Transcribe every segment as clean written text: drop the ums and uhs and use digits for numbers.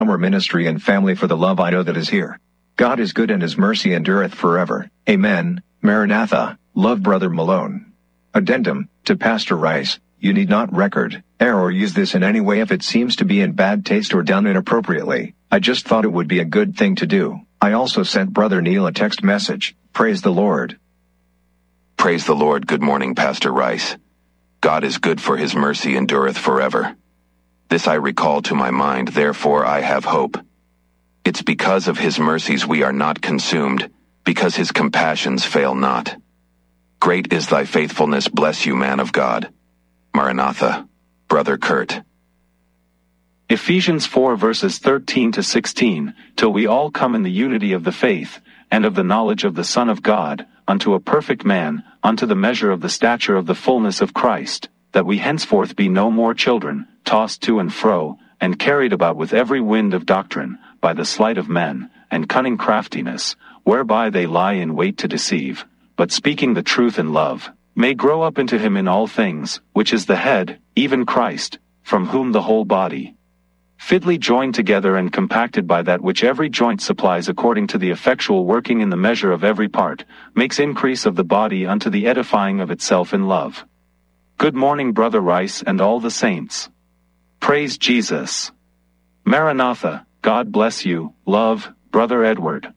our ministry and family for the love I know that is here. God is good and his mercy endureth forever. Amen. Maranatha. Love Brother Malone. Addendum, to Pastor Rice, you need not record, air or use this in any way if it seems to be in bad taste or done inappropriately. I just thought it would be a good thing to do. I also sent Brother Neil a text message. Praise the Lord. Praise the Lord. Good morning, Pastor Rice. God is good, for his mercy endureth forever. This I recall to my mind, therefore I have hope. It's because of his mercies we are not consumed, because his compassions fail not. Great is thy faithfulness, bless you, man of God. Maranatha. Brother Kurt. Ephesians 4 verses 13 to 16, till we all come in the unity of the faith, and of the knowledge of the Son of God, unto a perfect man, unto the measure of the stature of the fullness of Christ, that we henceforth be no more children, tossed to and fro, and carried about with every wind of doctrine, by the sleight of men, and cunning craftiness, whereby they lie in wait to deceive, but speaking the truth in love, may grow up into him in all things, which is the head, even Christ, from whom the whole body, fitly joined together and compacted by that which every joint supplies according to the effectual working in the measure of every part, makes increase of the body unto the edifying of itself in love. Good morning, Brother Rice and all the saints. Praise Jesus. Maranatha. God bless you. Love, Brother Edward.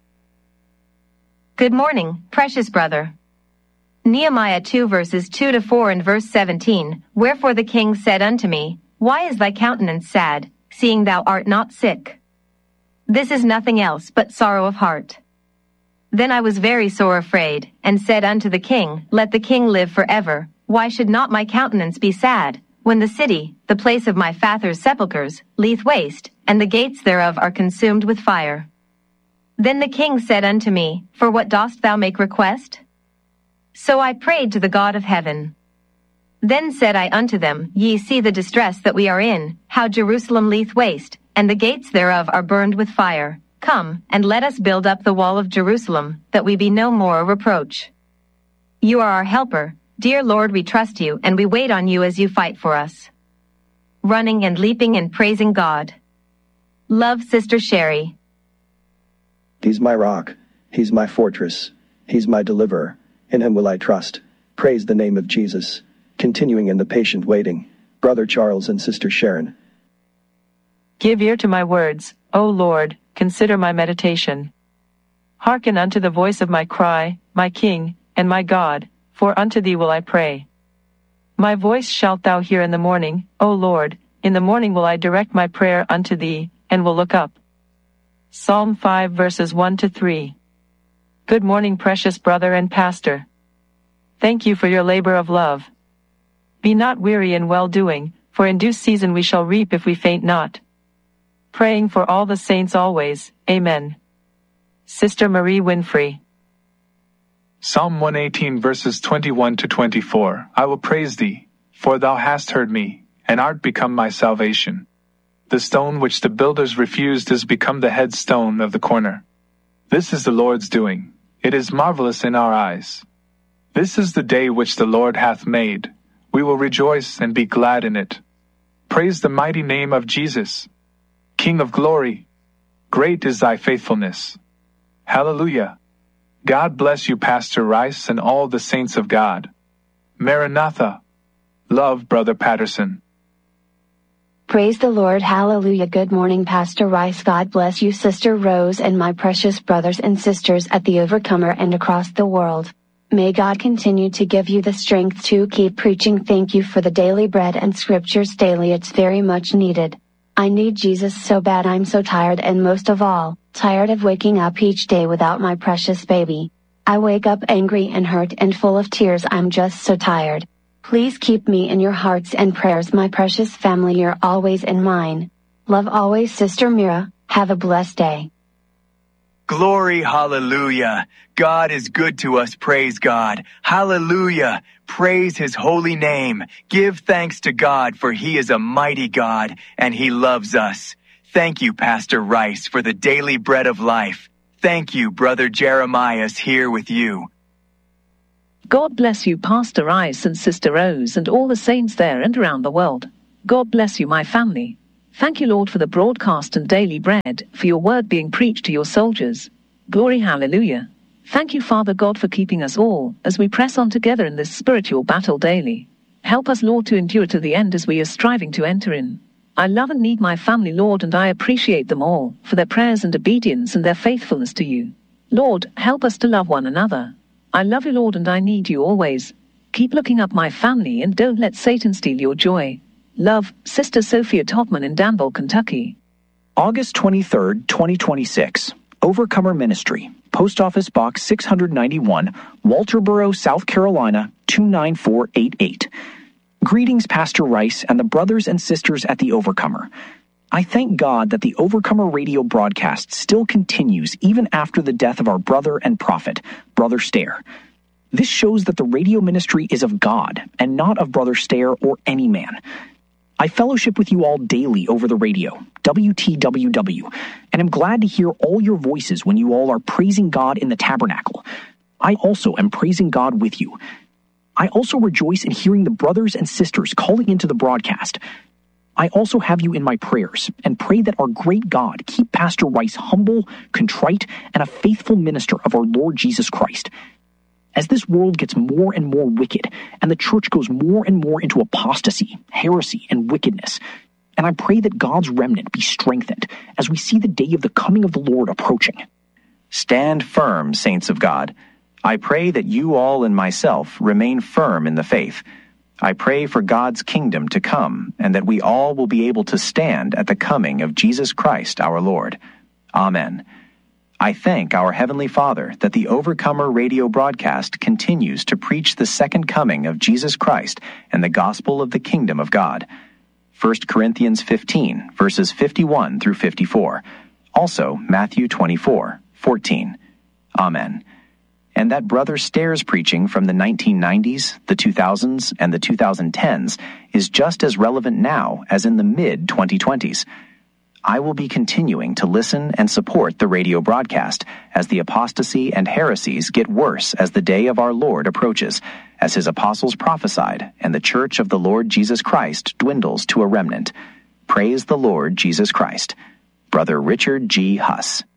Good morning, precious brother. Nehemiah 2 verses 2 to 4 and verse 17, Wherefore the king said unto me, Why is thy countenance sad, seeing thou art not sick? This is nothing else but sorrow of heart. Then I was very sore afraid, and said unto the king, Let the king live forever. Why should not my countenance be sad, when the city, the place of my father's sepulchres, lieth waste, and the gates thereof are consumed with fire? Then the king said unto me, For what dost thou make request? So I prayed to the God of heaven. Then said I unto them, Ye see the distress that we are in, how Jerusalem lieth waste, and the gates thereof are burned with fire. Come, and let us build up the wall of Jerusalem, that we be no more a reproach. You are our helper, dear Lord, we trust you, and we wait on you as you fight for us. Running and leaping and praising God. Love, Sister Sherry. He's my rock, he's my fortress, he's my deliverer, in him will I trust. Praise the name of Jesus. Continuing in the patient waiting, Brother Charles and Sister Sharon. Give ear to my words, O Lord, consider my meditation. Hearken unto the voice of my cry, my King, and my God, for unto thee will I pray. My voice shalt thou hear in the morning, O Lord, in the morning will I direct my prayer unto thee, and will look up. Psalm 5 verses 1 to 3. Good morning, precious brother and pastor. Thank you for your labor of love. Be not weary in well-doing, for in due season we shall reap if we faint not. Praying for all the saints always, Amen. Sister Marie Winfrey. Psalm 118 verses 21 to 24. I will praise thee, for thou hast heard me, and art become my salvation. The stone which the builders refused is become the headstone of the corner. This is the Lord's doing. It is marvelous in our eyes. This is the day which the Lord hath made. We will rejoice and be glad in it. Praise the mighty name of Jesus, King of glory. Great is thy faithfulness. Hallelujah. God bless you, Pastor Rice, and all the saints of God. Maranatha. Love, Brother Patterson. Praise the Lord. Hallelujah. Good morning, Pastor Rice. God bless you, Sister Rose, and my precious brothers and sisters at the Overcomer and across the world. May God continue to give you the strength to keep preaching. Thank you for the daily bread and scriptures daily. It's very much needed. I need Jesus so bad. I'm so tired, and most of all, tired of waking up each day without my precious baby. I wake up angry and hurt and full of tears. I'm just so tired. Please keep me in your hearts and prayers. My precious family, you're always in mine. Love always, Sister Mira. Have a blessed day. Glory, hallelujah. God is good to us. Praise God. Hallelujah. Praise his holy name. Give thanks to God, for he is a mighty God and he loves us. Thank you, Pastor Rice, for the daily bread of life. Thank you, Brother Jeremiah's here with you. God bless you, Pastor Rice and Sister Rose, and all the saints there and around the world. God bless you, my family. Thank you, Lord, for the broadcast and daily bread, for your word being preached to your soldiers. Glory, hallelujah. Thank you, Father God, for keeping us all, as we press on together in this spiritual battle daily. Help us, Lord, to endure to the end as we are striving to enter in. I love and need my family, Lord, and I appreciate them all, for their prayers and obedience and their faithfulness to you. Lord, help us to love one another. I love you, Lord, and I need you always. Keep looking up my family and don't let Satan steal your joy. Love, Sister Sophia Topman in Danville, Kentucky. August 23rd, 2026. Overcomer Ministry. Post Office Box 691, Walterboro, South Carolina, 29488. Greetings, Pastor Rice and the brothers and sisters at The Overcomer. I thank God that the Overcomer radio broadcast still continues even after the death of our brother and prophet, Brother Stair. This shows that the radio ministry is of God and not of Brother Stair or any man. I fellowship with you all daily over the radio, WTWW, and am glad to hear all your voices when you all are praising God in the tabernacle. I also am praising God with you. I also rejoice in hearing the brothers and sisters calling into the broadcast. I also have you in my prayers and pray that our great God keep Pastor Rice humble, contrite, and a faithful minister of our Lord Jesus Christ. As this world gets more and more wicked, and the church goes more and more into apostasy, heresy, and wickedness, and I pray that God's remnant be strengthened as we see the day of the coming of the Lord approaching. Stand firm, saints of God. I pray that you all and myself remain firm in the faith. I pray for God's kingdom to come, and that we all will be able to stand at the coming of Jesus Christ our Lord. Amen. I thank our Heavenly Father that the Overcomer radio broadcast continues to preach the second coming of Jesus Christ and the gospel of the kingdom of God. 1 Corinthians 15, verses 51 through 54. Also, Matthew 24:14. Amen. And that Brother Stair's preaching from the 1990s, the 2000s, and the 2010s is just as relevant now as in the mid-2020s. I will be continuing to listen and support the radio broadcast as the apostasy and heresies get worse as the day of our Lord approaches, as his apostles prophesied, and the church of the Lord Jesus Christ dwindles to a remnant. Praise the Lord Jesus Christ. Brother Richard G. Huss.